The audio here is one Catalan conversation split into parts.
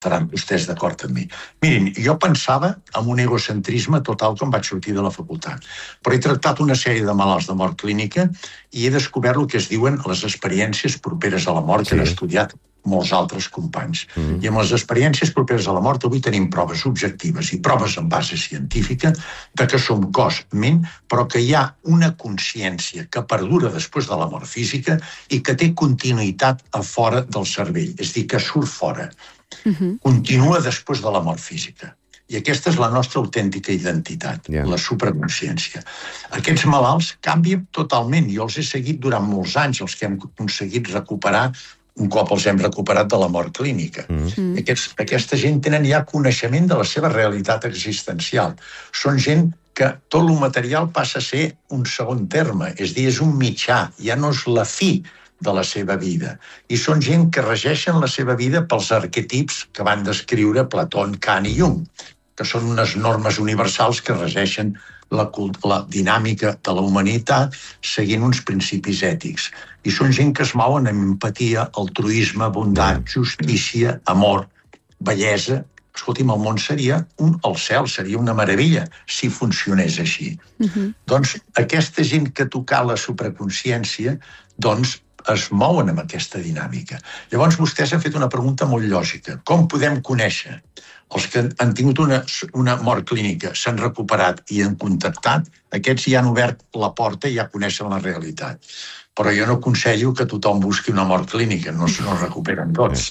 estaran vostès d'acord amb mi. Mirin, jo pensava en un egocentrisme total quan vaig sortir de la facultat, però he tractat una sèrie de malalts de mort clínica i he descobert el que es diuen les experiències properes a la mort que han estudiat molts altres companys. I amb les experiències properes a la mort avui tenim proves objectives i proves en base científica de que som cos, ment, però que hi ha una consciència que perdura després de la mort física i que té continuïtat a fora del cervell, és a dir, que surt fora. Continua després de la mort física. I aquesta és la nostra autèntica identitat, la supraconsciència. Aquests malalts canvien totalment. Jo els he seguit durant molts anys, els que hem aconseguit recuperar un cop els hem recuperat de la mort clínica. Aquesta gent tenen ja coneixement de la seva realitat existencial. Són gent que tot el material passa a ser un segon terme, és a dir, és un mitjà, ja no és la fi de la seva vida. I són gent que regeixen la seva vida pels arquetips que van descriure Plató, Kant i Jung, que són unes normes universals que regeixen la dinàmica de la humanitat seguint uns principis ètics. I són gent que es mouen amb empatia, altruisme, bondat, justícia, amor, bellesa. Escolti'm, el món seria el cel, seria una meravella si funcionés així. Doncs aquesta gent que toca la supraconsciència, doncs es mouen amb aquesta dinàmica. Llavors vostès han fet una pregunta molt lògica. Com podem conèixer? Els que han tingut una mort clínica, s'han recuperat i han contactat, aquests ja han obert la porta i ja coneixen la realitat. Però jo no aconsello que tothom busqui una mort clínica, no se recuperen tots.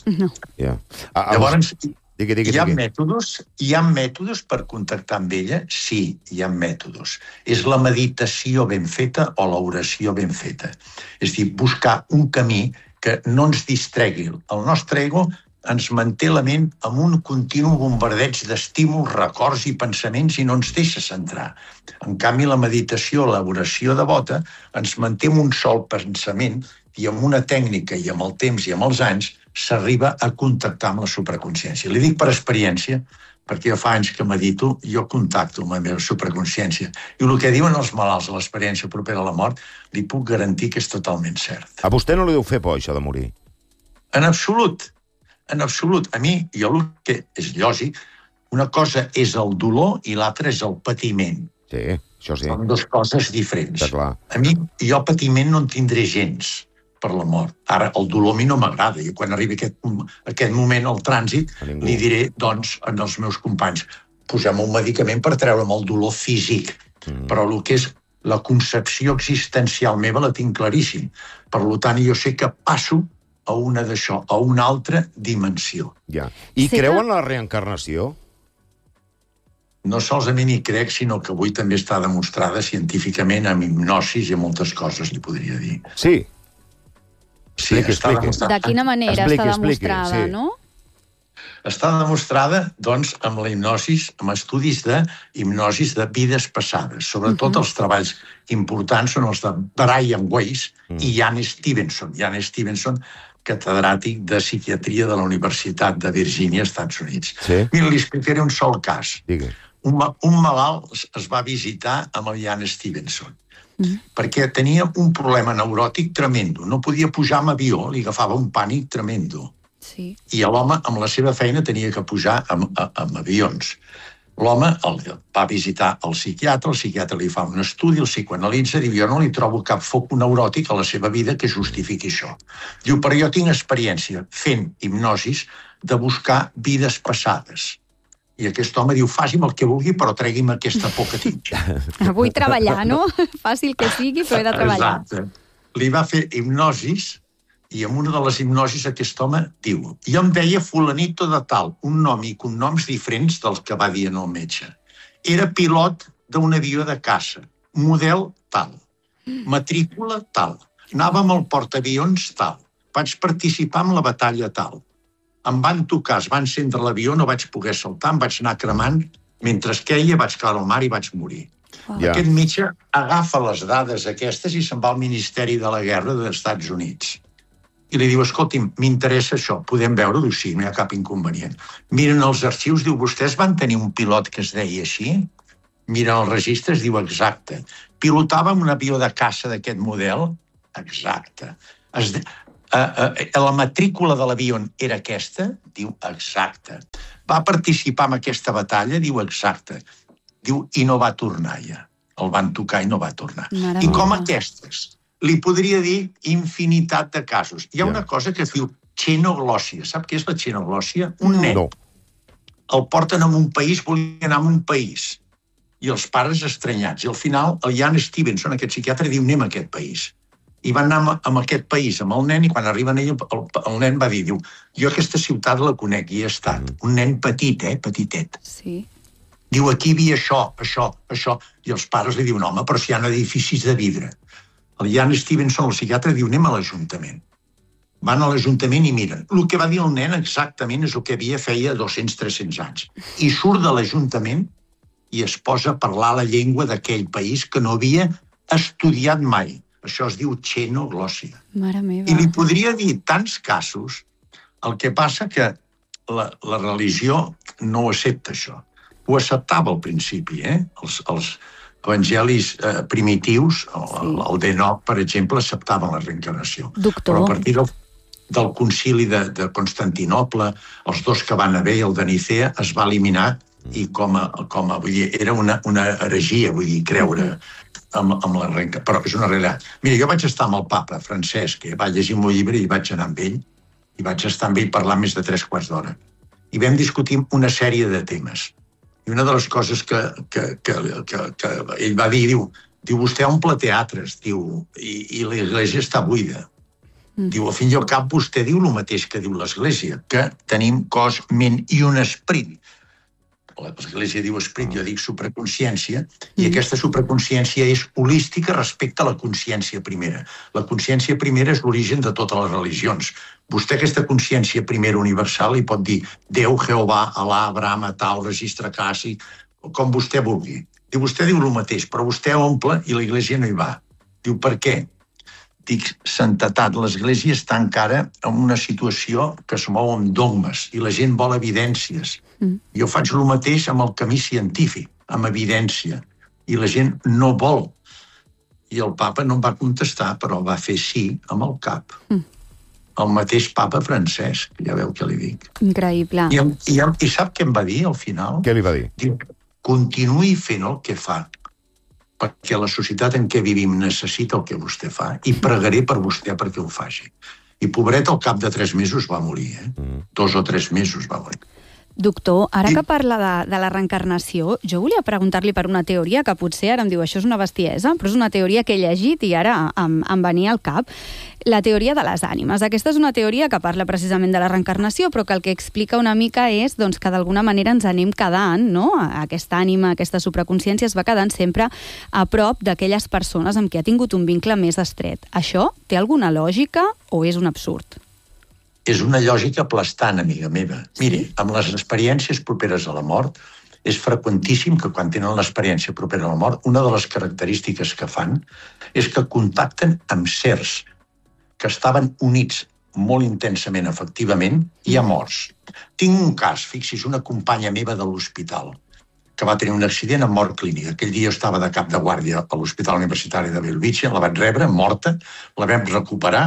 Llavors, hi ha mètodes per contactar amb ella? Sí, hi ha mètodes. És la meditació ben feta o l'oració ben feta. És a dir, buscar un camí que no ens distregui. El nostre ego ens manté la ment amb un continu bombardeig d'estímuls, records i pensaments i no ens deixa centrar. En canvi, la meditació, l'oració devota, ens manté amb un sol pensament i amb una tècnica i amb el temps i amb els anys s'arriba a contactar amb la supraconsciència. Li dic per experiència, perquè jo fa anys que medito, jo contacto amb la meva supraconsciència. I el que diuen els malalts a l'experiència propera a la mort, li puc garantir que és totalment cert. A vostè no li deu fer por, això de morir? En absolut. En absolut. A mi, el que és lògic, una cosa és el dolor i l'altra és el patiment. Sí, això sí. Són dues coses diferents. A mi, jo patiment no en tindré gens per la mort. Ara, el dolor a mi no m'agrada. I quan arribi aquest moment al trànsit, li diré, doncs, als meus companys, posem un medicament per treure'm el dolor físic. Però el que és la concepció existencial meva la tinc claríssim. Per tant, jo sé que passo a una d'això, a una altra dimensió. I creu en la reencarnació? No sols a mi n'hi crec, sinó que avui també està demostrada científicament amb hipnosis i moltes coses, li podria dir. Sí? Sí, està demostrada. De quina manera està demostrada, no? Està demostrada, doncs, amb la hipnosis, amb estudis d'hipnosis de vides passades. Sobretot els treballs importants són els de Brian Weiss i Ian Stevenson. Ian Stevenson, catedràtic de psiquiatria de la Universitat de Virgínia, Estats Units. Mira, li explicaré un sol cas. Un malalt es va visitar amb el Ian Stevenson perquè tenia un problema neuròtic tremendo. No podia pujar amb avió, li agafava un pànic tremendo. I l'home, amb la seva feina, tenia que pujar amb avions. L'home va visitar el psiquiatre li fa un estudi, el psicoanalitza, diu, jo no li trobo cap foc neuròtic a la seva vida que justifiqui això. Diu, però jo tinc experiència fent hipnosis de buscar vides passades. I aquest home diu, faci'm el que vulgui, però tregui'm aquesta por que tinc. Vull treballar, no? Fàcil que sigui, però he de treballar. Exacte. Li va fer hipnosis i en una de les hipnosis aquest home diu, jo em deia fulanito de tal, un nom i cognoms diferents dels que va dir en el metge. Era pilot d'un avió de caça, model tal, matrícula tal, anava amb el portaavions tal, vaig participar en la batalla tal. Em van tocar, es va encendre l'avió, no vaig poder saltar, em vaig anar cremant, mentre queia vaig caure al mar i vaig morir. Aquest metge agafa les dades aquestes i se'n va al Ministeri de la Guerra dels Estats Units. I li diu, escolti'm, m'interessa això, podem veure-ho? Diu, sí, no hi ha cap inconvenient. Miren els arxius, diu, vostès van tenir un pilot que es deia així? Miren els registres, diu, exacte. Pilotava un avió de caça d'aquest model? Exacte. La matrícula de l'avió era aquesta? Diu, exacte. Va participar en aquesta batalla? Diu, exacte. Diu, i no va tornar ja. El van tocar i no va tornar. I com aquestes? Li podria dir infinitat de casos. Hi ha una cosa que es diu xenoglòssia. Sap què és la xenoglòssia? Un nen. El porten a un país, volia anar a un país. I els pares estranyats. I al final, el Ian Stevenson, aquest psiquiatre, diu, anem a aquest país. I van anar a aquest país amb el nen i quan arriben ell, el nen va dir, diu, jo aquesta ciutat la conec i he estat. Un nen petit, petitet. Sí. Diu, aquí hi havia això. I els pares li diuen, home, però si hi ha edificis de vidre. El Ian Stevenson, el psiquiatre, diu, anem a l'Ajuntament. Van a l'Ajuntament i miren. El que va dir el nen exactament és el que feia 200-300 anys. I surt de l'Ajuntament i es posa a parlar la llengua d'aquell país que no havia estudiat mai. Això es diu xenoglòssia. Mare meva. I li podria dir tants casos, el que passa que la religió no ho accepta, això. Ho acceptava al principi, Els evangelis primitius, el d'Enoc, per exemple, acceptaven la reencarnació. Doctor. Però a partir del concili de Constantinople, els dos que van haver, el de Nicea, es va eliminar i vull dir, era una heregia, vull dir, creure amb la reencarnació. Però és una realitat. Mira, jo vaig estar amb el papa Francesc, vaig llegir el meu llibre i vaig anar amb ell, i vaig estar amb ell parlant més de 3 quarts d'hora. I vam discutir una sèrie de temes. I una de les coses que ell va dir, diu, vostè omple teatres, diu, i l'església està buida. Diu, al fin i al cap, vostè diu el mateix que diu l'església, que tenim cos, ment i un esperit. L'església diu esperit, jo dic supraconsciència, i aquesta supraconsciència és holística respecte a la consciència primera. La consciència primera és l'origen de totes les religions. Vostè aquesta consciència primera universal li pot dir Déu, Jehovà, Alà, Brahma, Tau, Registre Cassi, com vostè vulgui. Diu, vostè diu el mateix, però vostè omple i l'església no hi va. Diu, per què? Dic, santetat, l'església està encara en una situació que es mou amb dogmes i la gent vol evidències. Jo faig el mateix amb el camí científic, amb evidència, i la gent no vol. I el papa no em va contestar, però va fer sí amb el cap. El mateix papa Francesc, ja veu què li dic. Increïble. I sap què em va dir al final? Què li va dir? Diu, continuï fent el que fa, perquè la societat en què vivim necessita el que vostè fa i pregaré per vostè perquè ho faci. I pobret, al cap de 3 mesos va morir, 2 o 3 mesos va morir. Doctor, ara que parla de la reencarnació, jo volia preguntar-li per una teoria que potser ara em diu això és una bestiesa, però és una teoria que he llegit i ara em venia al cap. La teoria de les ànimes. Aquesta és una teoria que parla precisament de la reencarnació, però que el que explica una mica és que d'alguna manera ens anem quedant, no? Aquesta ànima, aquesta supraconsciència es va quedant sempre a prop d'aquelles persones amb qui ha tingut un vincle més estret. Això té alguna lògica o és un absurd? És una lògica aplastant, amiga meva. Miri, amb les experiències properes a la mort, és freqüentíssim que quan tenen l'experiència propera a la mort, una de les característiques que fan és que contacten amb sers que estaven units molt intensament, efectivament, i a morts. Tinc un cas, fixi's, una companya meva de l'hospital, que va tenir un accident amb mort clínica. Aquell dia jo estava de cap de guàrdia a l'Hospital Universitari de Bellvitge, la vaig rebre, morta, la vam recuperar,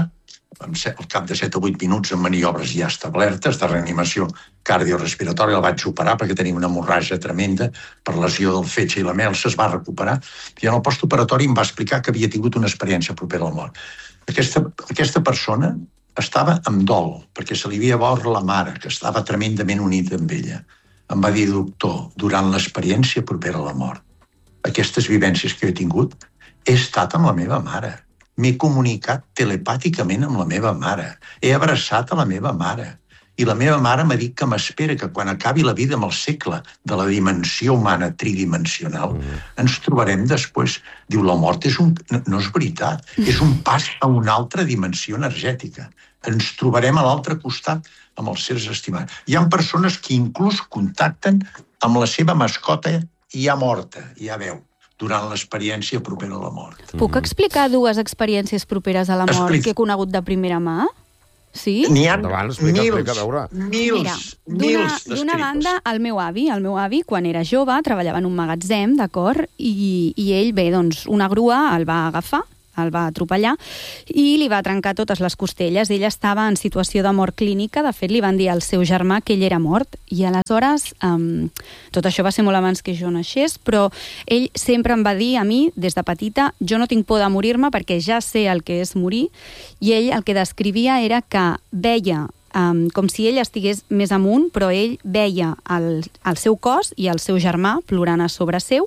al cap de 7 o 8 minuts amb maniobres ja establertes de reanimació cardiorrespiratòria, la vaig operar perquè tenia una hemorràgia tremenda per lesió del fetge i la melsa, es va recuperar, i en el postoperatori em va explicar que havia tingut una experiència propera a la mort. Aquesta persona estava amb dol, perquè se li havia mort la mare, que estava tremendament unida amb ella. Em va dir, doctor, durant l'experiència propera a la mort, aquestes vivències que he tingut, he estat amb la meva mare. M'he comunicat telepàticament amb la meva mare. He abraçat a la meva mare. I la meva mare m'ha dit que m'espera que quan acabi la vida amb el segle de la dimensió humana tridimensional, ens trobarem després. Diu, la mort no és veritat, és un pas a una altra dimensió energètica. Ens trobarem a l'altre costat amb els sers estimats. Hi ha persones que inclús contacten amb la seva mascota ja morta, ja veu, durant l'experiència propera a la mort. Puc explicar 2 experiències properes a la mort que he conegut de primera mà? Sí? N'hi ha explica, a veure. Mils d'una banda, el meu avi, quan era jove, treballava en un magatzem, d'acord? I ell, bé, doncs, una grua el va agafar el va atropellar i li va trencar totes les costelles. Ell estava en situació de mort clínica, de fet li van dir al seu germà que ell era mort, i aleshores tot això va ser molt abans que jo naixés, però ell sempre em va dir a mi, des de petita, jo no tinc por de morir-me perquè ja sé el que és morir, i ell el que descrivia era que veia com si ell estigués més amunt, però ell veia el seu cos i el seu germà plorant a sobre seu,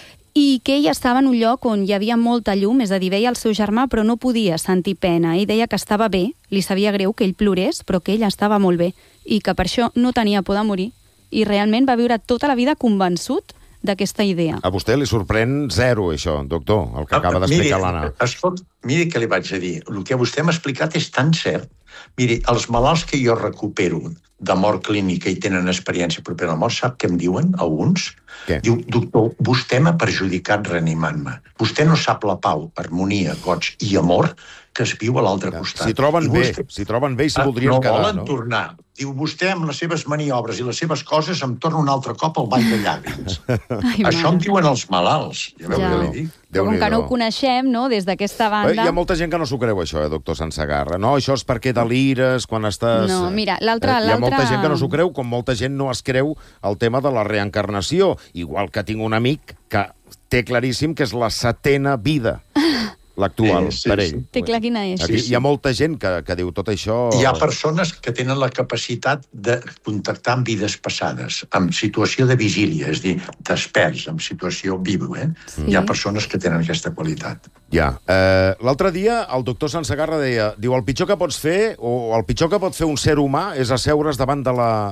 i que ell estava en un lloc on hi havia molta llum, és a dir, veia el seu germà però no podia sentir pena. Ell deia que estava bé, li sabia greu que ell plorés, però que ell estava molt bé i que per això no tenia por de morir, i realment va viure tota la vida convençut d'aquesta idea. A vostè li sorprèn zero, això, doctor, el que acaba d'explicar l'Anna. Miri què li vaig a dir. El que vostè m'ha explicat és tan cert. Miri, els malalts que jo recupero de mort clínica i tenen experiència propera a la mort, sap què em diuen, alguns? Què? Diu, doctor, vostè m'ha perjudicat reanimant-me. Vostè no sap la pau, harmonia, goig i amor que es viu a l'altre costat. S'hi troben bé, s'hi voldrien quedar, no? No volen tornar. Diu, vostè amb les seves maniobres i les seves coses em torna un altre cop al ball de llàgrims. Això em diuen els malalts. Ja veu què li dic? Però com que no ho coneixem, no?, des d'aquesta banda... Hi ha molta gent que no s'ho creu, això, doctor Sansegarra. No, això és perquè delires quan estàs... No, mira, l'altra... Hi ha molta gent que no s'ho creu, com molta gent no es creu el tema de la reencarnació. Igual que tinc un amic que té claríssim que és la 7ª vida, l'actual, per ell. Té clar quina és. Aquí hi ha molta gent que diu tot això... Hi ha persones que tenen la capacitat de contactar amb vides passades, en situació de vigília, és a dir, desperts, en situació viva. Sí. Hi ha persones que tenen aquesta qualitat. Ja. L'altre dia el doctor Sansegarra deia, diu, el pitjor que pots fer, o el pitjor que pot fer un ser humà és asseure's davant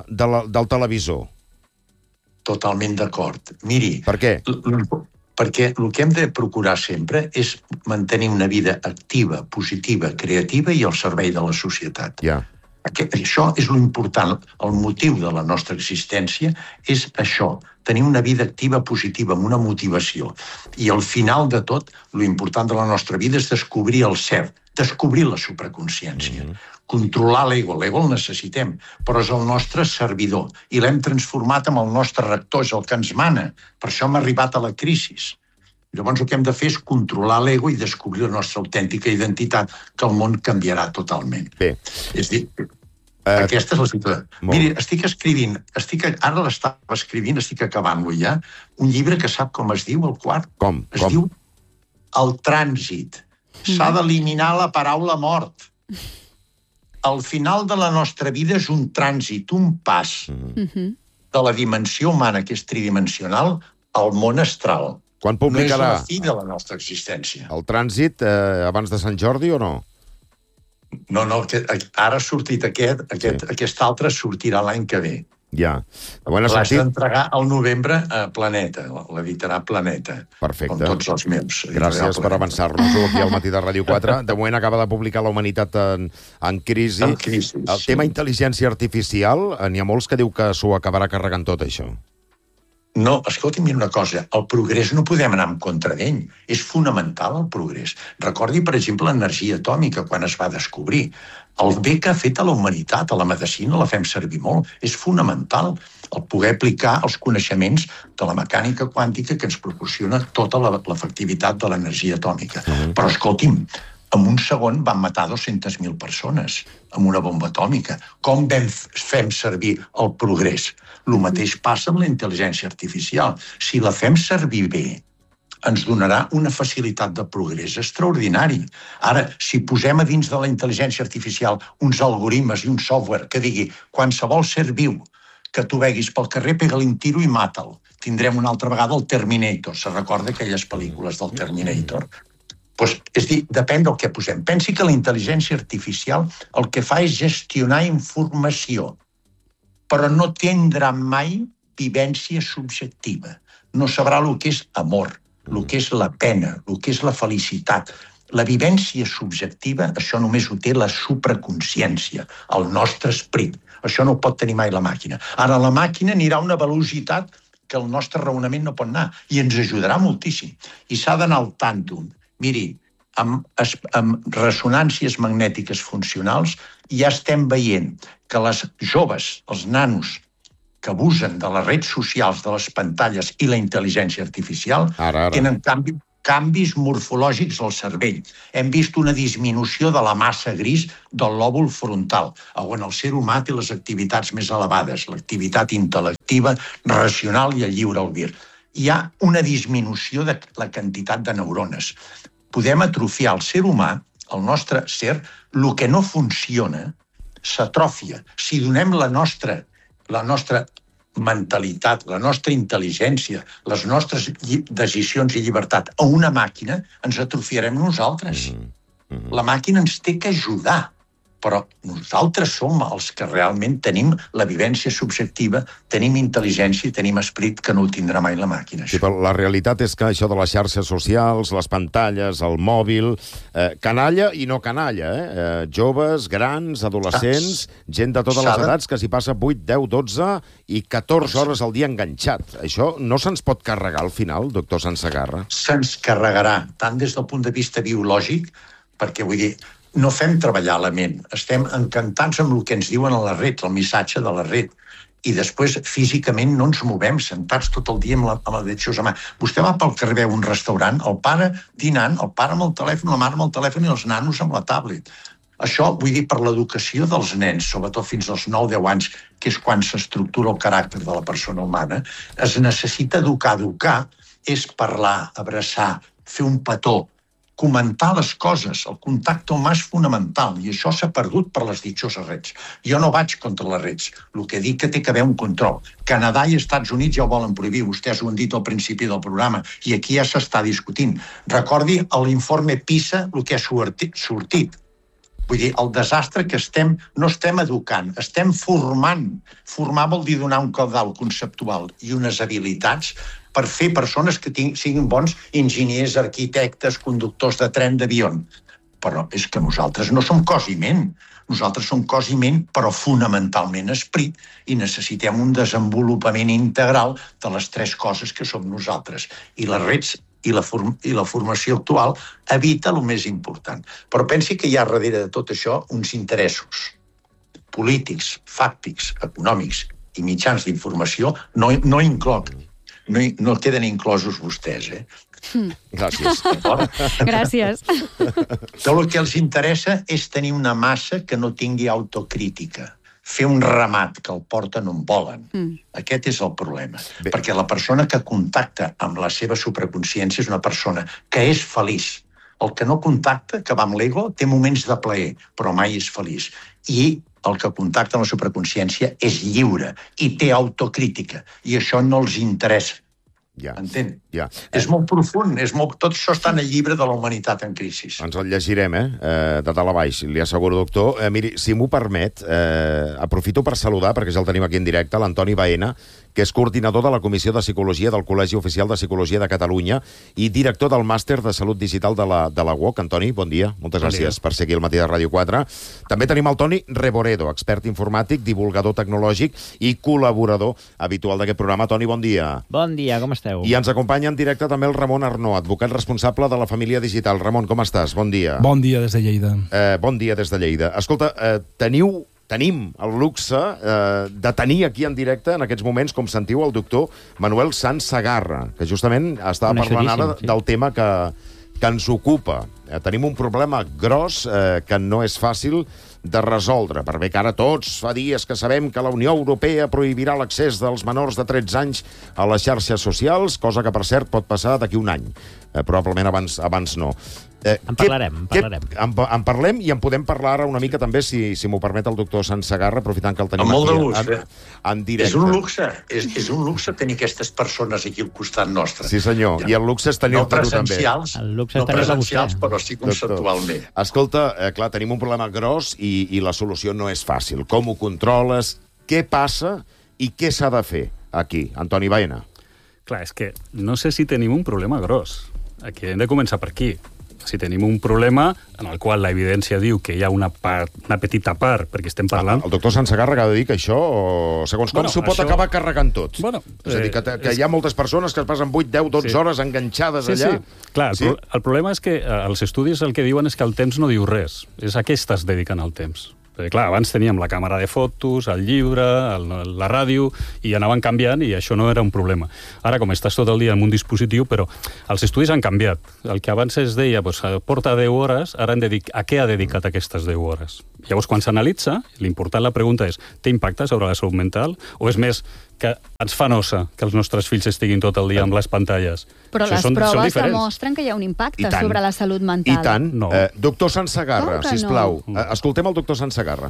del televisor. Totalment d'acord. Miri... Per què? Perquè el que hem de procurar sempre és mantenir una vida activa, positiva, creativa i al servei de la societat. Ja. Això és l'important. El motiu de la nostra existència és això, tenir una vida activa, positiva, amb una motivació. I al final de tot, l'important de la nostra vida és descobrir el cert, descobrir la supraconsciència. Controlar l'ego. L'ego el necessitem, però és el nostre servidor. I l'hem transformat en el nostre rector, és el que ens mana. Per això hem arribat a la crisi. Llavors el que hem de fer és controlar l'ego i descobrir la nostra autèntica identitat, que el món canviarà totalment. Bé. És dir, aquesta és la situació. Miri, estic escrivint, ara l'estava escrivint, estic acabant-lo ja, un llibre que sap com es diu, el quart? Com? Es diu El trànsit. S'ha d'eliminar la paraula mort. El final de la nostra vida és un trànsit, un pas de la dimensió humana, que és tridimensional, al món astral. Quan publicarà? No és la fi de la nostra existència. El trànsit abans de Sant Jordi o no? No, ara ha sortit aquest altre sortirà l'any que ve. Ja. L'has d'entregar al novembre a Planeta, l'editarà Planeta. Perfecte. Com tots els meus. Gràcies per avançar-nos aquí al Matí de Ràdio 4. De moment acaba de publicar La humanitat en crisi. En crisi, el tema intel·ligència artificial, n'hi ha molts que diu que s'ho acabarà carregant tot, això. No, escolti, mira una cosa, el progrés no podem anar en contra d'ell. És fonamental el progrés. Recordi, per exemple, l'energia atòmica, quan es va descobrir. El bé que ha fet a la humanitat, a la medicina, la fem servir molt. És fonamental el poder aplicar els coneixements de la mecànica quàntica que ens proporciona tota l'efectivitat de l'energia atòmica. Però, escolti'm, en un segon van matar 200.000 persones amb una bomba atòmica. Com fem servir el progrés? El mateix passa amb la intel·ligència artificial. Si la fem servir bé, ens donarà una facilitat de progrés extraordinari. Ara, si posem a dins de la intel·ligència artificial uns algoritmes i un software que digui qualsevol ser viu que tu veguis pel carrer, pega-li un tiro i mata-lo. Tindrem una altra vegada el Terminator. Se recorda aquelles pel·lícules del Terminator? És dir, depèn del que posem. Pensi que la intel·ligència artificial el que fa és gestionar informació, però no tindrà mai vivència subjectiva. No sabrà el que és amor, el que és la pena, el que és la felicitat. La vivència subjectiva, això només ho té la supraconsciència, el nostre esperit. Això no ho pot tenir mai la màquina. Ara, la màquina anirà a una velocitat que el nostre raonament no pot anar i ens ajudarà moltíssim. I s'ha d'anar al tàntum. Miri, amb ressonàncies magnètiques funcionals ja estem veient que les joves, els nanos, que abusen de les redes socials, de les pantalles i la intel·ligència artificial, tenen canvis morfològics al cervell. Hem vist una disminució de la massa gris del lòbul frontal, on el ser humà té les activitats més elevades, l'activitat intel·lectiva, racional i el lliure albir. Hi ha una disminució de la quantitat de neurones. Podem atrofiar el ser humà, el nostre ser, el que no funciona s'atròfia. Si donem la nostra mentalitat, la nostra intel·ligència, les nostres decisions i llibertat a una màquina, ens atrofiarem nosaltres. La màquina ens té que ajudar, però nosaltres som els que realment tenim la vivència subjectiva, tenim intel·ligència i tenim esperit que no ho tindrà mai la màquina. Sí, però la realitat és que això de les xarxes socials, les pantalles, el mòbil, canalla i no canalla, joves, grans, adolescents, gent de totes les edats que s'hi passa 8, 10, 12 i 14 hores al dia enganxat. Això no se'ns pot carregar al final, doctor Sansegarra? Se'ns carregarà, tant des del punt de vista biològic, perquè vull dir, no fem treballar la ment, estem encantats amb el que ens diuen a la red, el missatge de la red, i després físicament no ens movem, sentats tot el dia amb la ditxosa mà. Vostè va pel carrer, veu un restaurant, el pare dinant, el pare amb el telèfon, la mare amb el telèfon i els nanos amb la tablet. Això, vull dir, per l'educació dels nens, sobretot fins als 9-10 anys, que és quan s'estructura el caràcter de la persona humana, es necessita educar. Educar és parlar, abraçar, fer un petó, comentar les coses, el contacte humà és fonamental, i això s'ha perdut per les ditxoses reds. Jo no vaig contra les reds, el que dic que té que haver un control. Canadà i Estats Units ja ho volen prohibir, vostès ho han dit al principi del programa, i aquí ja s'està discutint. Recordi l'informe PISA, el que ha sortit. Vull dir, el desastre que no estem educant, estem formant. Formar vol dir donar un caudal conceptual i unes habilitats per fer persones que siguin bons enginyers, arquitectes, conductors de tren, d'avió. Però és que nosaltres no som cos i ment. Nosaltres som cos i ment, però fonamentalment esperit, i necessitem un desenvolupament integral de les tres coses que som nosaltres. I les reds i la formació actual evita el més important. Però pensi que hi ha darrere de tot això uns interessos polítics, fàctics, econòmics i mitjans d'informació. No queden inclosos vostès, Gràcies. Gràcies. Tot el que els interessa és tenir una massa que no tingui autocrítica. Fer un ramat que el porten on volen. Aquest és el problema. Perquè la persona que contacta amb la seva supraconsciència és una persona que és feliç. El que no contacta, que va amb l'ego, té moments de plaer, però mai és feliç. I el que contacta amb la supraconsciència és lliure i té autocrítica. I això no els interessa. Entén? És molt profund. Tot això està en el llibre de la humanitat en crisi. Ens el llegirem, de dalt a baix, li asseguro, doctor. Miri, si m'ho permet, aprofito per saludar, perquè ja el tenim aquí en directe, l'Antoni Baena, que és coordinador de la Comissió de Psicologia del Col·legi Oficial de Psicologia de Catalunya i director del Màster de Salut Digital de la UOC. Antoni, bon dia. Moltes gràcies per seguir el Matí de Ràdio 4. També tenim el Toni Reboredo, expert informàtic, divulgador tecnològic i col·laborador habitual d'aquest programa. Toni, bon dia. Bon dia, com esteu? I ens acompanya en directe també el Ramon Arnó, advocat responsable de la Família Digital. Ramon, com estàs? Bon dia. Bon dia des de Lleida. Bon dia des de Lleida. Escolta, tenim el luxe de tenir aquí en directe, en aquests moments, com sentiu, el doctor Manuel Sansegarra, que justament estava parlant ara del tema que ens ocupa. Tenim un problema gros que no és fàcil de resoldre, per bé que ara tots fa dies que sabem que la Unió Europea prohibirà l'accés dels menors de 13 anys a les xarxes socials, cosa que, per cert, pot passar d'aquí un any. Probablement abans no. En parlarem. En parlem i en podem parlar ara una mica també, si m'ho permet el doctor Sansegarra, aprofitant que el tenim aquí en directe. És un luxe tenir aquestes persones aquí al costat nostre. Sí, senyor, i el luxe és tenir-te tu també. No presencials, però sí conceptualment. Escolta, clar, tenim un problema gros i la solució no és fàcil. Com ho controles? Què passa? I què s'ha de fer aquí? Antoni Baena. Clar, és que no sé si tenim un problema gros. Aquí hem de començar per aquí. Si tenim un problema en el qual la evidència diu que hi ha una petita part, perquè estem parlant... El doctor Sansegarra acaba de dir que això, segons com, s'ho pot acabar carregant tot. És a dir, que hi ha moltes persones que es passen 8, 10, 12 hores enganxades allà. Sí. Clar, el problema és que els estudis el que diuen és que el temps no diu res. És a què estàs dedicant el temps. Perquè, clar, abans teníem la càmera de fotos, el llibre, la ràdio, i anaven canviant, i això no era un problema. Ara, com estàs tot el dia en un dispositiu, però els estudis han canviat. El que abans es deia, porta 10 hores, ara a què ha dedicat aquestes 10 hores? Llavors, quan s'analitza, l'important, la pregunta és, té impacte sobre la salut mental? O és més que ens fa nosa que els nostres fills estiguin tot el dia amb les pantalles? Però les proves demostren que hi ha un impacte sobre la salut mental. I tant. Doctor Sansegarra, sisplau. Escoltem el doctor Sansegarra.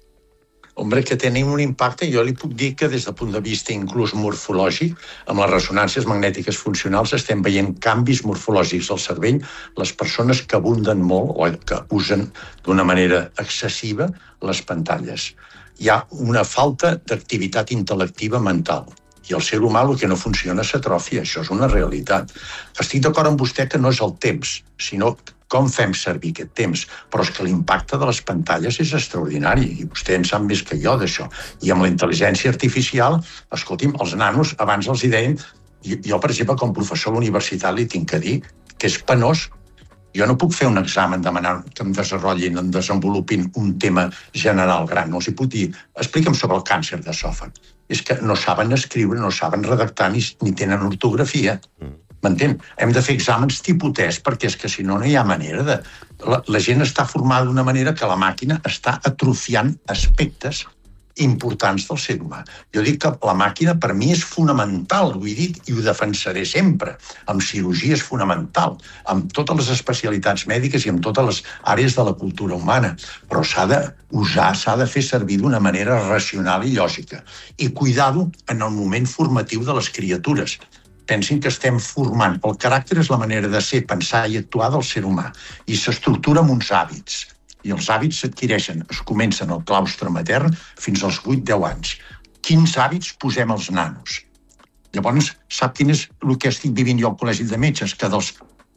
Hombre, que tenim un impacte, jo li puc dir que des del punt de vista inclús morfològic, amb les ressonàncies magnètiques funcionals estem veient canvis morfològics al cervell. Les persones que abunden molt o que usen d'una manera excessiva les pantalles. Hi ha una falta d'activitat intel·lectiva mental. I el ser humà el que no funciona s'atrofia, això és una realitat. Estic d'acord amb vostè que no és el temps, sinó com fem servir aquest temps. Però és que l'impacte de les pantalles és extraordinari, i vostè en sap més que jo d'això. I amb la intel·ligència artificial, escolti'm, els nanos, abans els hi deien, jo, per exemple, com professor a la universitat li tinc que dir que és penós. Jo no puc fer un examen demanant que em desenvolupin un tema general gran. No els hi puc dir, explica'm sobre el càncer d'esòfag. És que no saben escriure, no saben redactar ni tenen ortografia. M'entén? Hem de fer exàmens tipus test, perquè és que si no, no hi ha manera de... La gent està formada d'una manera que la màquina està atrofiant aspectes importants del ser humà. Jo dic que la màquina per mi és fonamental, ho he dit, i ho defensaré sempre. Amb cirurgia és fonamental, amb totes les especialitats mèdiques i amb totes les àrees de la cultura humana. Però s'ha d'usar, s'ha de fer servir d'una manera racional i lògica. I cuidar-ho en el moment formatiu de les criatures. Pensin que estem formant. El caràcter és la manera de ser, pensar i actuar del ser humà. I s'estructura amb uns hàbits. I els hàbits s'adquireixen, es comencen al claustre matern fins als 8-10 anys. Quins hàbits posem als nanos? Llavors, sap quin és el que estic vivint jo al Col·legi de Metges? Que dels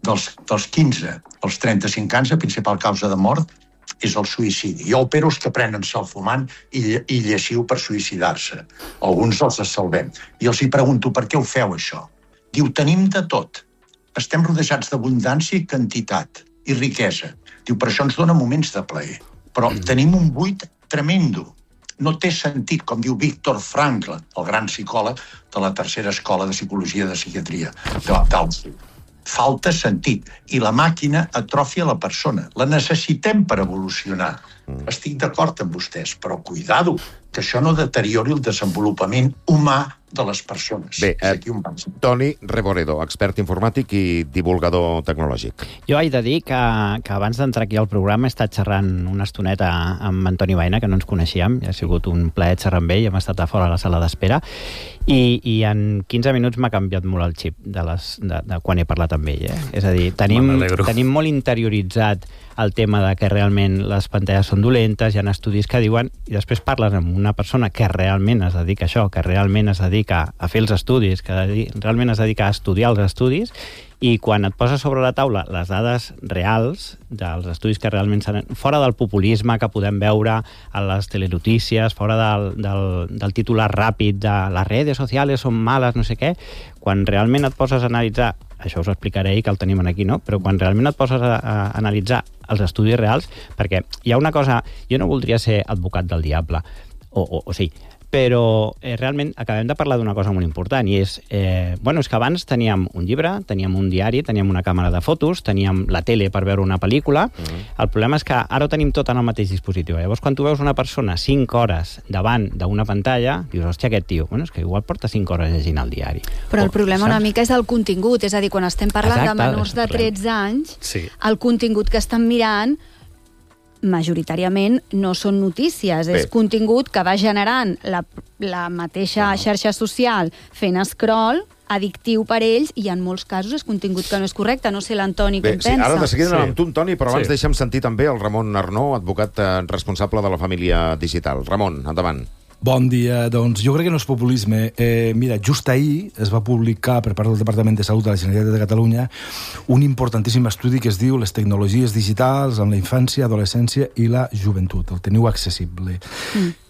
15 als 35 anys, la principal causa de mort és el suïcidi. Jo opero els que prenen salfumant i lleixiu per suïcidar-se. Alguns els salvem. I els hi pregunto, per què ho feu, això? Diu, tenim de tot. Estem rodejats d'abundància i quantitat i riquesa. Diu, per això ens dona moments de plaer. Però tenim un buit tremendo. No té sentit, com diu Viktor Frankl, el gran psicòleg de la tercera escola de psicologia de psiquiatria d'Auschwitz. Falta sentit. I la màquina atrofia la persona. La necessitem per evolucionar. Estic d'acord amb vostès, però cuidado, que això no deteriori el desenvolupament humà de les persones. Bé, Toni Reboredo, expert informàtic i divulgador tecnològic. Jo haig de dir que abans d'entrar aquí al programa he estat xerrant una estoneta amb Antoni Baena, que no ens coneixíem, ha sigut un plaer xerrar amb ell, hem estat a fora a la sala d'espera, i en 15 minuts m'ha canviat molt el xip de quan he parlat amb ell. És a dir, tenim molt interioritzat el tema de que realment les pantalles són dolentes, hi ha estudis que diuen, i després parles amb una persona que realment es dedica a això, que realment es dedica a fer els estudis, que realment es dedica a estudiar els estudis, i quan et poses sobre la taula les dades reals dels estudis que realment fora del populisme que podem veure a les telenotícies, fora del titular ràpid de les redes socials són males, no sé què, quan realment et poses a analitzar, això us ho explicaré que el tenim aquí, no? Però quan realment et poses a analitzar els estudis reals, perquè hi ha una cosa, jo no voldria ser advocat del diable, o sí, però realment acabem de parlar d'una cosa molt important, i és és que abans teníem un llibre, teníem un diari, teníem una càmera de fotos, teníem la tele per veure una pel·lícula. El problema és que ara ho tenim tot en el mateix dispositiu. Llavors, quan tu veus una persona 5 hores davant d'una pantalla, dius, hòstia, aquest tio, és que igual porta 5 hores llegint el diari. Però el problema una mica és el contingut, és a dir, quan estem parlant de menors de 13 anys, el contingut que estan mirant majoritàriament no són notícies, és contingut que va generant la mateixa xarxa social fent scroll, addictiu per ells, i en molts casos és contingut que no és correcte. No sé l'Antoni com pensa. Ara de seguida anem amb tu, Toni, però abans deixa'm sentir també el Ramon Arnó, advocat responsable de la família digital. Ramon, endavant. Bon dia. Doncs jo crec que no és populisme. Mira, just ahir es va publicar per part del Departament de Salut de la Generalitat de Catalunya un importantíssim estudi que es diu Les tecnologies digitals en la infància, adolescència i la joventut. El teniu accessible.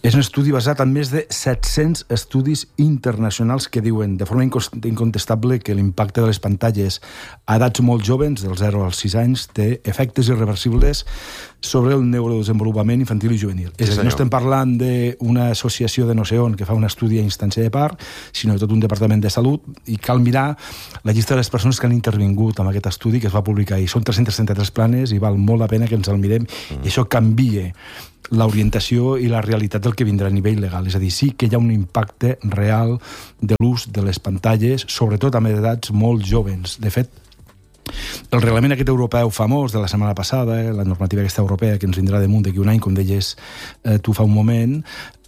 És un estudi basat en més de 700 estudis internacionals que diuen de forma incontestable que l'impacte de les pantalles a edats molt joves, dels 0 als 6 anys, té efectes irreversibles sobre el neurodesenvolupament infantil i juvenil. És a dir, no estem parlant d'una associació de no sé on que fa un estudi a instància de part, sinó de tot un departament de salut, i cal mirar la llista de les persones que han intervingut en aquest estudi que es va publicar, i són 333 planes i val molt la pena que ens el mirem, i això canvia l'orientació i la realitat del que vindrà a nivell legal. És a dir, sí que hi ha un impacte real de l'ús de les pantalles, sobretot amb edats molt joves. De fet, el reglament aquest europeu famós de la setmana passada, la normativa aquesta europea que ens vindrà damunt d'aquí un any, com deies tu fa un moment,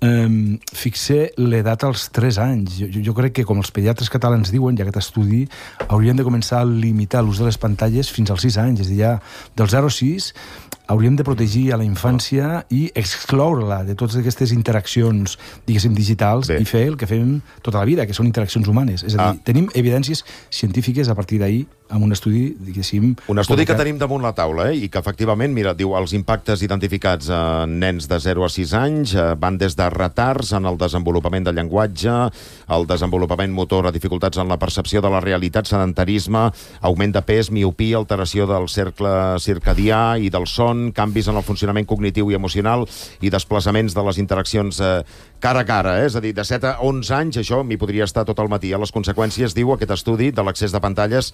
fixa l'edat als 3 anys. Jo crec que, com els pediatres catalans diuen, i aquest estudi, hauríem de començar a limitar l'ús de les pantalles fins als 6 anys. És a dir, ja del 0 a 6 hauríem de protegir a la infància i excloure-la de totes aquestes interaccions, diguéssim, digitals, i fer el que fem tota la vida, que són interaccions humanes. És a dir, tenim evidències científiques a partir d'ahir amb un estudi, diguéssim... Un estudi que tenim damunt la taula, i que efectivament, mira, diu, els impactes identificats en nens de 0 a 6 anys van des de retards en el desenvolupament del llenguatge, el desenvolupament motor, dificultats en la percepció de la realitat, sedentarisme, augment de pes, miopia, alteració del cercle circadià i del son, canvis en el funcionament cognitiu i emocional i desplaçaments de les interaccions cara a cara, és a dir, de 7 a 11 anys, això m'hi podria estar tot el matí. Les conseqüències, diu aquest estudi, de l'accés de pantalles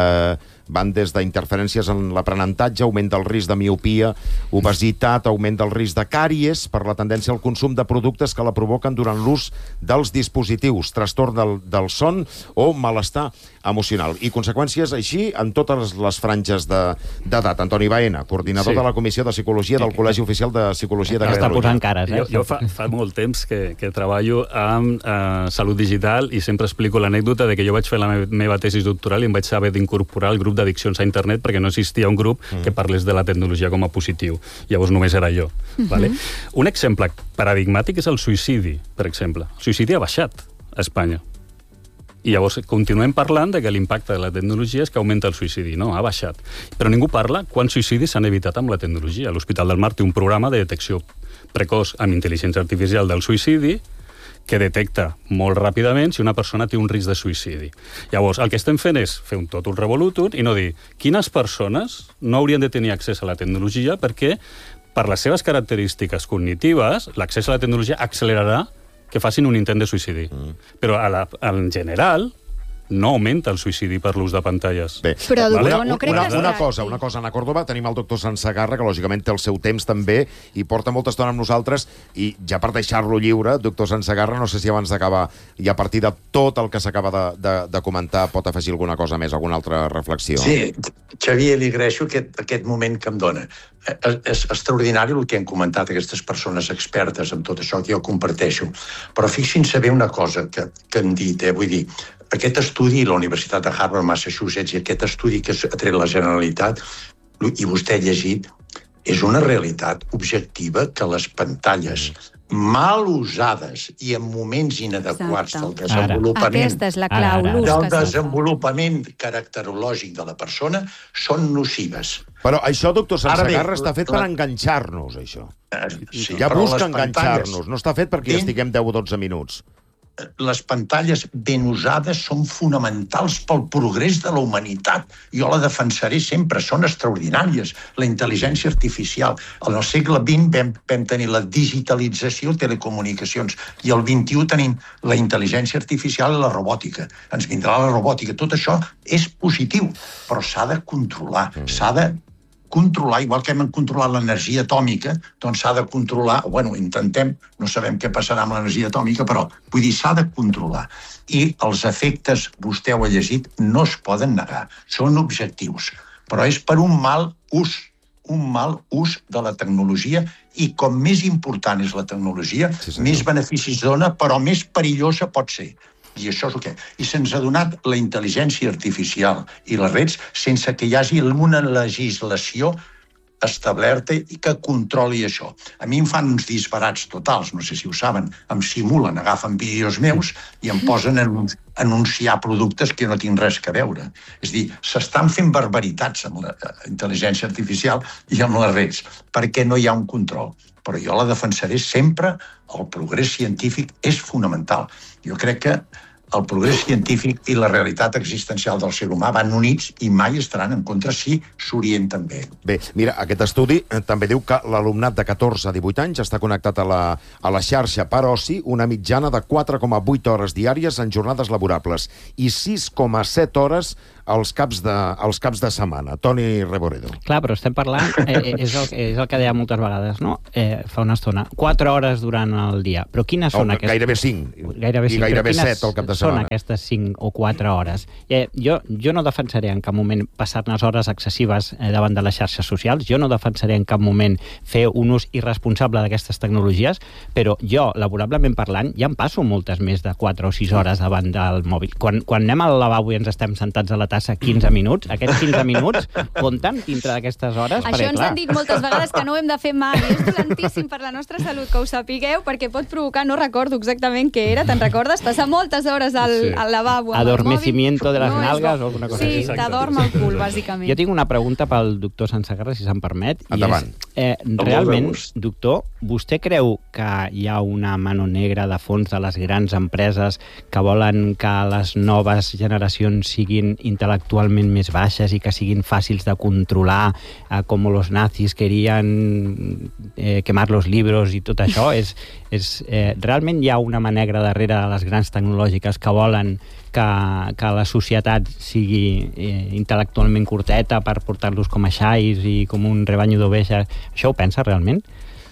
van des d'interferències en l'aprenentatge, augment del risc de miopia, obesitat, augment del risc de càries per la tendència al consum de productes que la provoquen durant l'ús dels dispositius, trastorn del son o malestar emocional. I conseqüències així en totes les franges d'edat. Antoni Baena, coordinador de la Comissió de Psicologia del Col·legi Oficial de Psicologia de Catalunya. Està posant cares, Jo fa molt temps que treballo amb salut digital i sempre explico l'anècdota de que jo vaig fer la meva tesi doctoral i em vaig haver d'incorporar el grup d'addiccions a internet perquè no existia un grup que parlés de la tecnologia com a positiu. Llavors només era jo. Vale? Un exemple paradigmàtic és el suïcidi, per exemple. El suïcidi ha baixat a Espanya. I llavors continuem parlant de que l'impacte de la tecnologia és que augmenta el suïcidi. No, ha baixat. Però ningú parla quants suïcidis s'han evitat amb la tecnologia. L'Hospital del Mar té un programa de detecció precoç amb intel·ligència artificial del suïcidi que detecta molt ràpidament si una persona té un risc de suïcidi. Llavors, el que estem fent és fer un totum revolutum i no dir quines persones no haurien de tenir accés a la tecnologia perquè, per les seves característiques cognitives, l'accés a la tecnologia accelerarà que facin un intent de suïcidi. Però en general no augmenta el suïcidi per l'ús de pantalles. Bé, però doctor, no crec que una cosa, Ana Córdoba, tenim el doctor Sansegarra, que lògicament té el seu temps també, i porta molta estona amb nosaltres, i ja per deixar-lo lliure, doctor Sansegarra, no sé si abans d'acabar, i a partir de tot el que s'acaba de comentar, pot afegir alguna cosa més, alguna altra reflexió? Sí, Xavier, li agraeixo aquest moment que em dona. És extraordinari el que han comentat aquestes persones expertes en tot això, que jo comparteixo. Però fixin-se bé una cosa que han dit, vull dir, aquest estudi, la Universitat de Harvard, Massachusetts, i aquest estudi que ha tret la Generalitat, i vostè ha llegit, és una realitat objectiva que les pantalles mal usades i en moments inadequats del desenvolupament, aquesta és la clau, del desenvolupament caracterològic de la persona són nocives. Però això, doctor Sansegarra, està fet per enganxar-nos, això. Sí, ja busca enganxar-nos, no està fet perquè estiguem 10 o 12 minuts. Les pantalles ben usades són fonamentals pel progrés de la humanitat. Jo la defensaré sempre, són extraordinàries. La intel·ligència artificial. Al segle XX vam tenir la digitalització, telecomunicacions, i al XXI tenim la intel·ligència artificial i la robòtica. Ens vindrà la robòtica. Tot això és positiu, però s'ha de controlar, s'ha de controlar, igual que hem controlat l'energia atòmica, doncs s'ha de controlar, intentem, no sabem què passarà amb l'energia atòmica, però vull dir, s'ha de controlar. I els efectes, vostè ho ha llegit, no es poden negar, són objectius, però és per un mal ús de la tecnologia, i com més important és la tecnologia, més beneficis dona, però més perillosa pot ser. I això és el que... I se'ns ha donat la intel·ligència artificial i les redes sense que hi hagi una legislació establerta i que controli això. A mi em fan uns disbarats totals, no sé si ho saben, em simulen, agafen vídeos meus i em posen a anunciar productes que no tinc res a veure. És a dir, s'estan fent barbaritats amb la intel·ligència artificial i amb les redes, perquè no hi ha un control. però jo la defensaré sempre. El progrés científic és fonamental. Jo crec que el progrés científic i la realitat existencial del ser humà van units i mai estaran en contra si s'orienten bé. Bé, mira, aquest estudi també diu que l'alumnat de 14 a 18 anys està connectat a la xarxa per oci una mitjana de 4,8 hores diàries en jornades laborables i 6,7 hores als caps de setmana. Toni Reboredo. Clar, però estem parlant, és el que deia moltes vegades, no? Fa una estona, 4 hores durant el dia. Però quines són aquestes... Gairebé 5. Gairebé 5. I gairebé 7 al cap de setmana. Són aquestes 5 o 4 hores. Jo no defensaré en cap moment passar-ne hores excessives davant de les xarxes socials, jo no defensaré en cap moment fer un ús irresponsable d'aquestes tecnologies, però jo, laborablement parlant, ja em passo moltes més de 4 o 6 hores davant del mòbil. Quan anem al lavabo i ens estem sentats a la tassa 15 minuts, aquests 15 minuts compten dintre d'aquestes hores? Això ens han dit moltes vegades que no ho hem de fer mai. És dolentíssim per la nostra salut, que ho sapigueu, perquè pot provocar, no recordo exactament què era, te'n recordes? Passar moltes hores al lavabo. Adormecimiento de les nalgues o alguna cosa així. Sí, t'adorm el cul, bàsicament. Jo tinc una pregunta pel doctor Sansegarra, si se'm permet. Endavant. Realment, doctor, vostè creu que hi ha una mano negra de fons de les grans empreses que volen que les noves generacions siguin intel·lectualment més baixes i que siguin fàcils de controlar, com los nazis querien quemar los libros i tot això? Realment hi ha una mà negra darrere de les grans tecnològiques que volen que la societat sigui intel·lectualment curteta per portar-los com a xais i com un rebanyo d'oveja. Això ho pensa realment?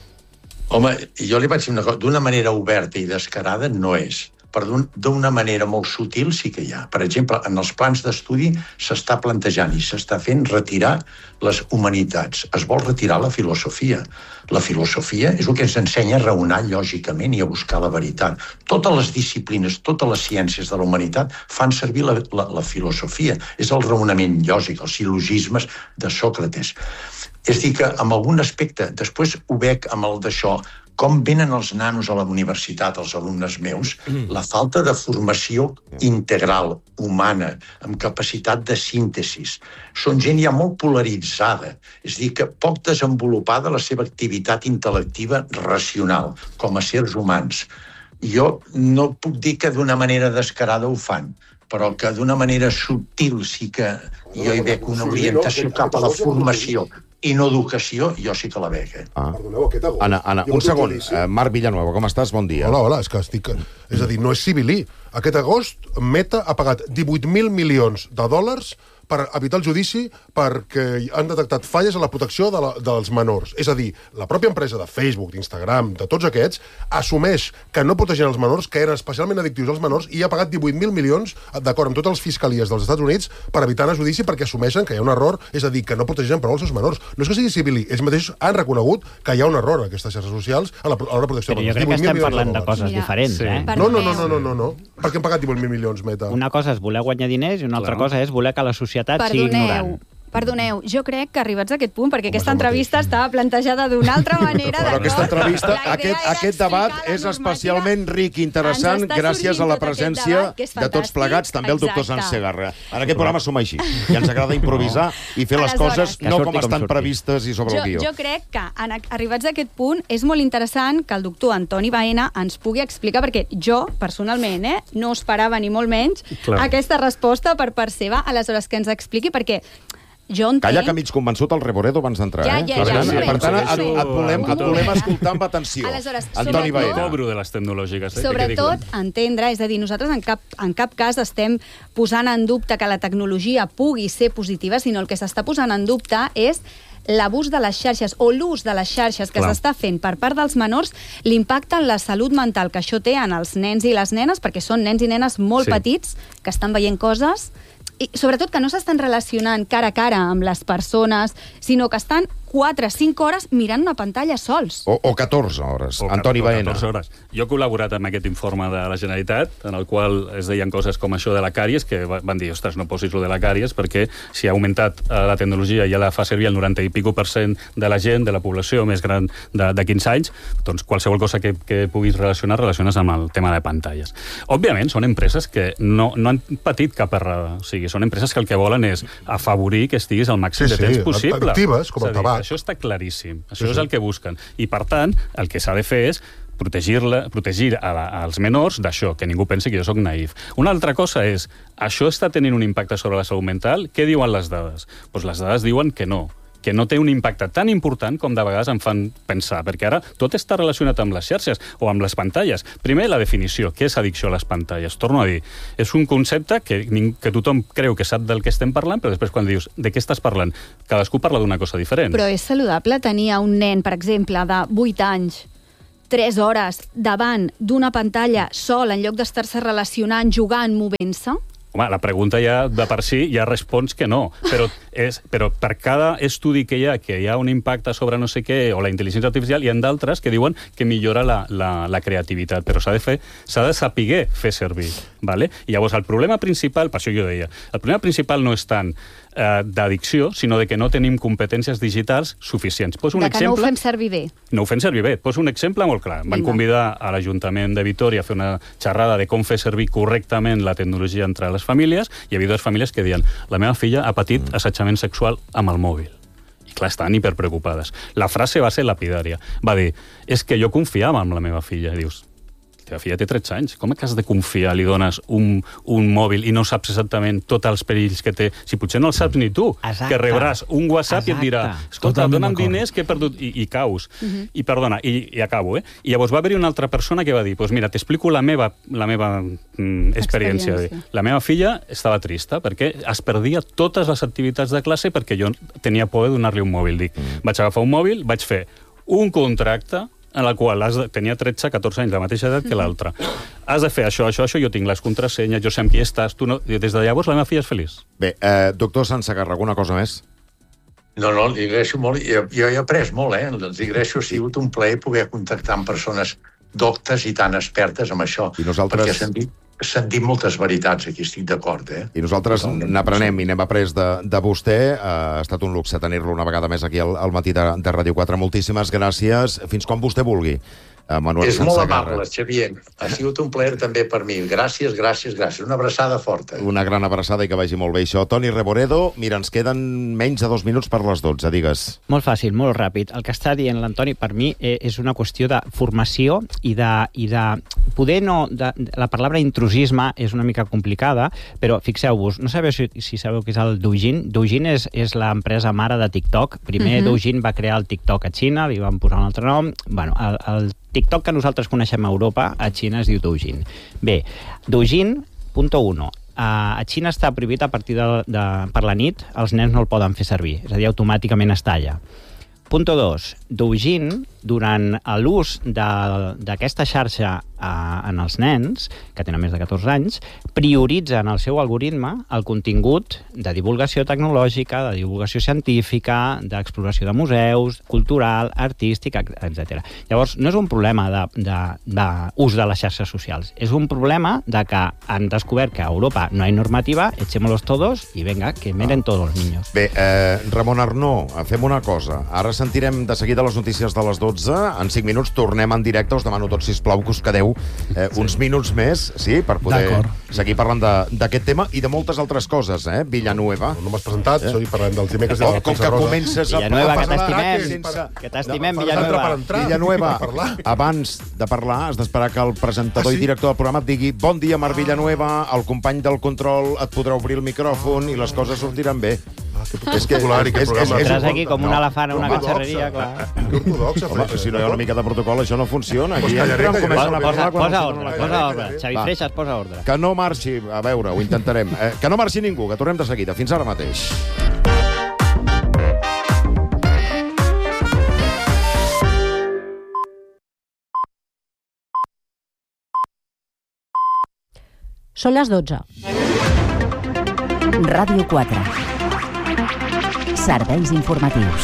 Home, jo li vaig dir una cosa, d'una manera oberta i descarada no és, però d'una manera molt sutil sí que hi ha. Per exemple, en els plans d'estudi s'està plantejant i s'està fent retirar les humanitats. Es vol retirar la filosofia. La filosofia és el que ens ensenya a raonar lògicament i a buscar la veritat. Totes les disciplines, totes les ciències de la humanitat fan servir la filosofia. És el raonament lògic, els sil·logismes de Sòcrates. És a dir, que en algun aspecte, després ho veig amb el d'això, com venen els nanos a la universitat, els alumnes meus, la falta de formació integral, humana, amb capacitat de síntesis. Són gent ja molt polaritzada, és a dir, que poc desenvolupada la seva activitat intel·lectiva racional, com a sers humans. Jo no puc dir que d'una manera descarada ho fan, però que d'una manera subtil sí que jo hi veig una orientació cap a la formació i no educació, jo sí que la veig. Anna, un segon. Marc Villanueva, com estàs? Bon dia. Hola, és que estic... És a dir, no és civilí. Aquest agost, Meta ha pagat 18.000 milions de dòlars per evitar el judici perquè han detectat falles en la protecció dels menors. És a dir, la pròpia empresa de Facebook, d'Instagram, de tots aquests, assumeix que no protegien els menors, que eren especialment addictius als menors, i ha pagat 18.000 milions, d'acord amb totes les fiscalies dels Estats Units, per evitar el judici perquè assumeixen que hi ha un error, és a dir, que no protegeixen prou els seus menors. No és que sigui civil, ells mateixos han reconegut que hi ha un error en aquestes xarxes socials a l'hora de protecció dels menors. Però jo crec que estem parlant de coses diferents, eh? No. Per què han pagat 18.000 milions, Meta? Una cosa és voler guanyar diners i una altra cosa és voler que la societat sigui ignorant. Perdoneu, jo crec que arribats a aquest punt, perquè aquesta entrevista estava plantejada d'una altra manera. Però aquesta entrevista, aquest debat és especialment ric i interessant gràcies a la presència de tots plegats, també el doctor Sansegarra. En aquest programa som així, i ens agrada improvisar i fer les coses no com estan previstes i sobre el guió. Jo crec que, arribats a aquest punt, és molt interessant que el doctor Antoni Baena ens pugui explicar, perquè jo, personalment, no esperava ni molt menys aquesta resposta per part seva, aleshores que ens expliqui, perquè jo entenc... Calla, que mig convençut el Reboredo abans d'entrar, Per tant, et volem escoltar amb atenció. Antoni Baena. Cobro de les tecnològiques. Sobretot entendre, és a dir, nosaltres en cap cas estem posant en dubte que la tecnologia pugui ser positiva, sinó el que s'està posant en dubte és l'abús de les xarxes o l'ús de les xarxes que s'està fent per part dels menors, l'impacte en la salut mental que això té en els nens i les nenes, perquè són nens i nenes molt petits que estan veient coses i sobretot que no s'estan relacionant cara a cara amb les persones, sinó que estan 4-5 hores mirant una pantalla sols. O 14 hores. Antoni Baena. 14 hores. Jo he col·laborat amb aquest informe de la Generalitat, en el qual es deien coses com això de la càries, que van dir, ostres, no posis lo de la càries, perquè si ha augmentat la tecnologia i ja la fa servir el 90 i pico % de la gent, de la població més gran de 15 anys, doncs qualsevol cosa que puguis relaciones amb el tema de pantalles. Òbviament, són empreses que no han patit cap errada. O sigui, són empreses que el que volen és afavorir que estiguis el màxim de temps possible. Actives, com el tabac. Això està claríssim. Això és el que busquen. I, per tant, el que s'ha de fer és protegir als menors d'això, que ningú pensi que jo sóc naïf. Una altra cosa és, això està tenint un impacte sobre la salut mental? Què diuen les dades? Doncs les dades diuen que no té un impacte tan important com de vegades em fan pensar, perquè ara tot està relacionat amb les xarxes o amb les pantalles. Primer, la definició. Què és addicció a les pantalles? Torno a dir, és un concepte que tothom creu que sap del que estem parlant, però després quan dius de què estàs parlant, cadascú parla d'una cosa diferent. Però és saludable tenir a un nen, per exemple, de 8 anys, 3 hores davant d'una pantalla sol en lloc d'estar-se relacionant, jugant, movent-se? Home, la pregunta ja de per si ja respons que no, però per cada estudi que hi ha un impacte sobre no sé què, o la intel·ligència artificial, hi ha d'altres que diuen que millora la creativitat, però s'ha de saber fer servir, ¿vale? I llavors el problema principal, per això jo deia, el problema principal no és tant d'addicció, sinó de que no tenim competències digitals suficients. No ho fem servir bé. No ho fem servir bé. Poso un exemple molt clar. Van convidar a l'Ajuntament de Vitòria a fer una xerrada de com fer servir correctament la tecnologia entre les famílies, i hi havia 2 famílies que deien la meva filla ha patit assetjament sexual amb el mòbil. I clar, estaven hiperpreocupades. La frase va ser lapidària. Va dir, és que jo confiava en la meva filla. I dius, la teva filla té 13 anys, com és que has de confiar? Li dones un mòbil i no saps exactament tots els perills que té. Si potser no el saps ni tu, que rebràs un WhatsApp i et dirà, escolta, dona'm diners que he perdut, i caus. I perdona, i acabo, I llavors va haver-hi una altra persona que va dir, doncs mira, t'explico la meva experiència. La meva filla estava trista perquè es perdia totes les activitats de classe perquè jo tenia por de donar-li un mòbil. Dic, vaig agafar un mòbil, vaig fer un contracte en la qual tenia 13-14 anys, la mateixa edat que l'altre. Has de fer això, jo tinc les contrasenyes, jo sé amb qui estàs, tu no... Des de llavors la meva filla és feliç. Bé, doctor Sansegarra, alguna cosa més? No, li agraeixo molt. Jo he après molt, Li agraeixo, ha sigut un plaer poder contactar amb persones doctes i tan expertes amb això. I nosaltres... Perquè sentim moltes veritats, aquí estic d'acord, I nosaltres n'aprenem i n'hem après de vostè. Ha estat un luxe tenir-lo una vegada més aquí al matí de Ràdio 4. Moltíssimes gràcies. Fins quan vostè vulgui. Manuel Sansegarra. És molt amable, Xavier. Ha sigut un plaer també per mi. Gràcies. Una abraçada forta. Una gran abraçada i que vagi molt bé això. Toni Reboredo, mira, ens queden menys de 2 minuts per les 12, digues. Molt fàcil, molt ràpid. El que està dient l'Antoni, per mi, és una qüestió de formació i de poder no... La paraula intrusisme és una mica complicada, però fixeu-vos, no sabeu si sabeu què és el Douyin? Douyin és l'empresa mare de TikTok. Primer Douyin va crear el TikTok a Xina, li van posar un altre nom. Bueno, el TikTok que nosaltres coneixem a Europa, a Xina es diu Douyin. Bé, Douyin, punto 1. A Xina està prohibit a partir per la nit, els nens no el poden fer servir, és a dir, automàticament es talla. Punto 2. Douyin, durant l'ús d'aquesta xarxa en els nens, que tenen més de 14 anys, prioritza en el seu algoritme el contingut de divulgació tecnològica, de divulgació científica, d'exploració de museus, cultural, artístic, etc. Llavors, no és un problema d'ús de les xarxes socials, és un problema de que han descobert que a Europa no hi ha normativa, echémoslos todos i venga, que miren tots els niños. Bé, Ramon Arnó, fem una cosa. Ara sentirem de seguida les notícies de les 12. En 5 minuts tornem en directe. Us demano tots, sisplau, que us quedeu uns minuts més, sí, per poder seguir parlant d'aquest tema i de moltes altres coses, Villanueva. No m'has presentat, parlem dels dimecres de la com que comences a Villanueva, que t'estimem, Villanueva. Villanueva, abans de parlar has d'esperar que el presentador i director del programa et digui bon dia, Marc Villanueva, el company del control et podrà obrir el micròfon i les coses sortiran bé. És que entres aquí com un elefant a una catxarreria, clar. Home, si no hi ha una mica de protocol, això no funciona. Aquí posa ordre. Xavi Freixas, posa ordre. Que no marxi, a veure, ho intentarem. Que no marxi ningú, que tornem de seguida. Fins ara mateix. Són les 12. Ràdio 4. Serveis informatius.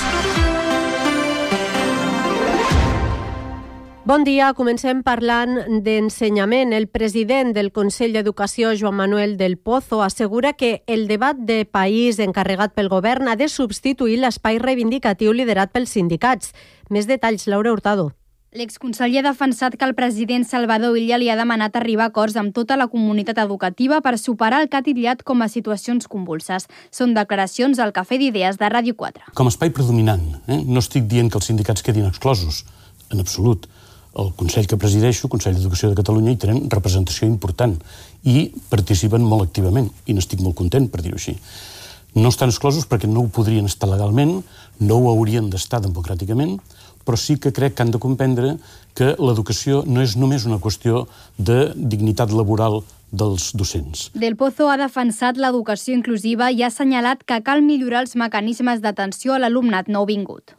Bon dia, comencem parlant d'ensenyament. El president del Consell d'Educació, Joan Manuel del Pozo, assegura que el debat de país encarregat pel govern ha de substituir l'espai reivindicatiu liderat pels sindicats. Més detalls, Laura Hurtado. L'exconseller ha defensat que el president Salvador Illa li ha demanat arribar a acords amb tota la comunitat educativa per superar el que ha titllat com a situacions convulses. Són declaracions al Cafè d'Idees de Ràdio 4. Com a espai predominant, no estic dient que els sindicats quedin exclosos, en absolut. El Consell que presideixo, el Consell d'Educació de Catalunya, hi tenen representació important i participen molt activament, i n'estic molt content, per dir-ho així. No estan exclosos perquè no ho podrien estar legalment, no ho haurien d'estar democràticament, però sí que crec que han de comprendre que l'educació no és només una qüestió de dignitat laboral dels docents. Del Pozo ha defensat l'educació inclusiva i ha assenyalat que cal millorar els mecanismes d'atenció a l'alumnat nouvingut.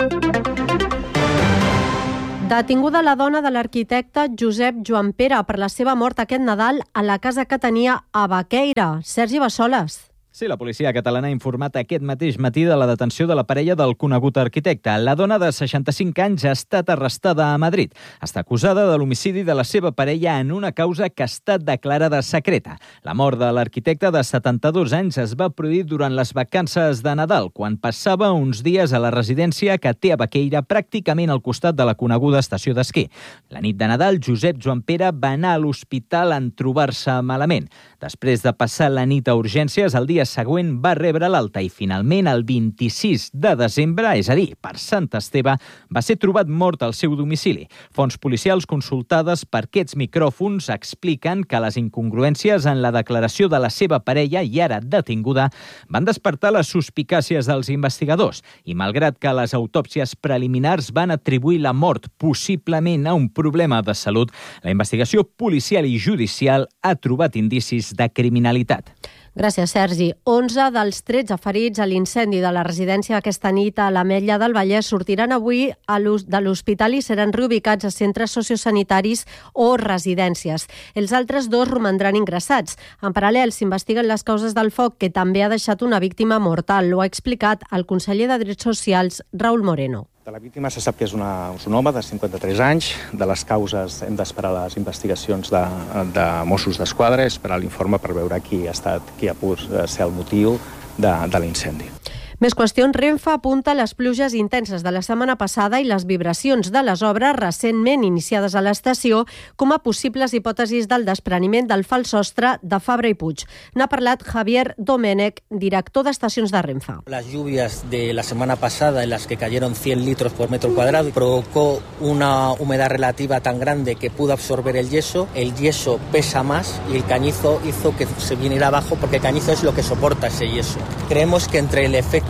Detinguda la dona de l'arquitecte Josep Joan Pere per la seva mort aquest Nadal a la casa que tenia a Baqueira. Sergi Bassoles. Sí, la policia catalana ha informat aquest mateix matí de la detenció de la parella del conegut arquitecte. La dona de 65 anys ha estat arrestada a Madrid. Està acusada de l'homicidi de la seva parella en una causa que ha estat declarada secreta. La mort de l'arquitecte de 72 anys es va produir durant les vacances de Nadal, quan passava uns dies a la residència que té a Baqueira, pràcticament al costat de la coneguda estació d'esquí. La nit de Nadal, Josep Joan Pere va anar a l'hospital en trobar-se malament. Després de passar la nit a urgències, el dia següent va rebre l'alta i finalment el 26 de desembre, és a dir, per Sant Esteve, va ser trobat mort al seu domicili. Fonts policials consultades per aquests micròfons expliquen que les incongruències en la declaració de la seva parella, i ara detinguda, van despertar les suspicàcies dels investigadors i, malgrat que les autòpsies preliminars van atribuir la mort possiblement a un problema de salut, la investigació policial i judicial ha trobat indicis de criminalitat. Gràcies, Sergi. 11 dels 13 ferits a l'incendi de la residència aquesta nit a l'Ametlla del Vallès sortiran avui de l'hospital i seran reubicats a centres sociosanitaris o residències. Els altres 2 romandran ingressats. En paral·lel, s'investiguen les causes del foc, que també ha deixat una víctima mortal. Ho ha explicat el conseller de Drets Socials, Raúl Moreno. De la víctima se sap que és un home de 53 anys. De les causes hem d'esperar les investigacions de Mossos d'Esquadra, esperar l'informe per veure qui ha pogut ser el motiu de l'incendi. Més qüestions, Renfe apunta les pluges intenses de la setmana passada i les vibracions de les obres recentment iniciades a l'estació com a possibles hipòtesis del despreniment del fals sostre de Fabra i Puig. N'ha parlat Javier Domènech, director d'estacions de Renfe. Las lluvias de la semana pasada, en las que cayeron 100 litros por metro cuadrado, provocó una humedad relativa tan grande que pudo absorber el yeso pesa más y el cañizo hizo que se viniera abajo, porque el cañizo es lo que soporta ese yeso. Creemos que entre el efecto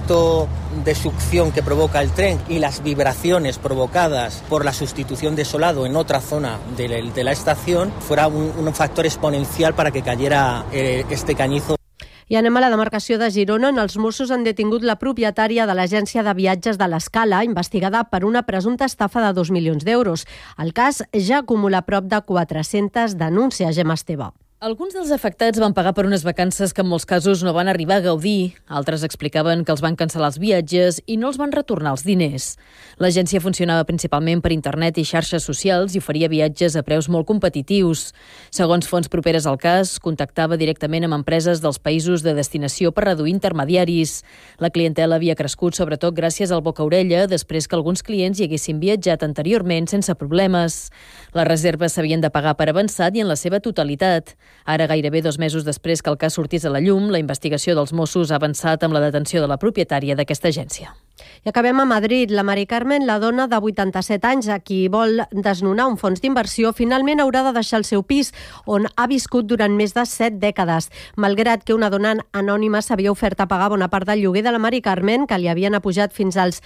de succión que provoca el tren y las vibraciones provocadas por la sustitución de solado en otra zona de la estación fuera un factor exponencial para que cayera este cañizo. I anem a la demarcació de Girona, on els Mossos han detingut la propietària de l'agència de viatges de l'Escala, investigada per una presumpta estafa de 2 milions d'euros. El cas ja acumula prop de 400 denúncies, Gemma Esteve. Alguns dels afectats van pagar per unes vacances que en molts casos no van arribar a gaudir. Altres explicaven que els van cancel·lar els viatges i no els van retornar els diners. L'agència funcionava principalment per internet i xarxes socials i oferia viatges a preus molt competitius. Segons fonts properes al cas, contactava directament amb empreses dels països de destinació per reduir intermediaris. La clientela havia crescut sobretot gràcies al boca-orella després que alguns clients hi haguessin viatjat anteriorment sense problemes. Les reserves s'havien de pagar per avançat i en la seva totalitat. Ara, gairebé 2 mesos després que el cas sortís a la llum, la investigació dels Mossos ha avançat amb la detenció de la propietària d'aquesta agència. I acabem a Madrid. La Mari Carmen, la dona de 87 anys a qui vol desnonar un fons d'inversió, finalment haurà de deixar el seu pis, on ha viscut durant més de 7 dècades. Malgrat que una dona anònima s'havia ofert a pagar bona part del lloguer de la Mari Carmen, que li havien apujat fins als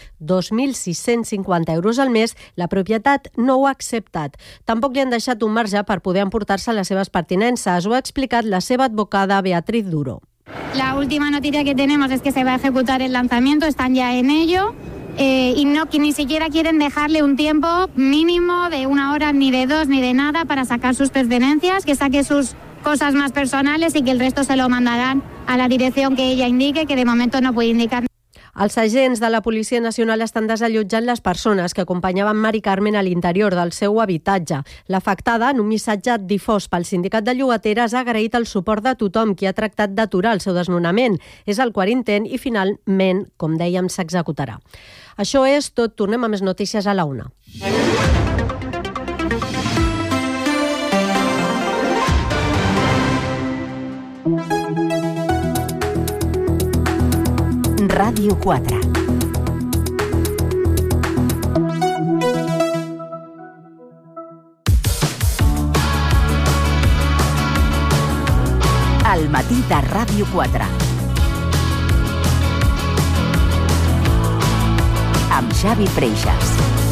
2.650 euros al mes, la propietat no ho ha acceptat. Tampoc li han deixat un marge per poder emportar-se les seves pertinences. Ho ha explicat la seva advocada Beatriz Duro. La última noticia que tenemos es que se va a ejecutar el lanzamiento, están ya en ello y ni siquiera quieren dejarle un tiempo mínimo de 1 hora, ni de 2, ni de nada para sacar sus pertenencias, que saque sus cosas más personales y que el resto se lo mandarán a la dirección que ella indique, que de momento no puede indicar. Els agents de la Policia Nacional estan desallotjant les persones que acompanyaven Mari Carmen a l'interior del seu habitatge. L'afectada, en un missatge difós pel sindicat de llogateres, ha agraït el suport de tothom qui ha tractat d'aturar el seu desnonament. És el quart intent i finalment, com dèiem, s'executarà. Això és tot. Tornem a més notícies a la 1. Ràdio 4. Al matí de Ràdio 4. Amb Xavi Freixas.